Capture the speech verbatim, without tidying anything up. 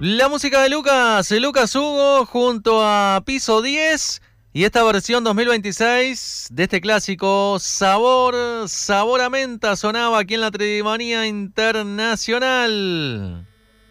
La música de Lucas, Lucas Hugo junto a Piso diez y esta versión dos mil veintiséis de este clásico Sabor, Sabor a Menta sonaba aquí en la Tridimanía Internacional.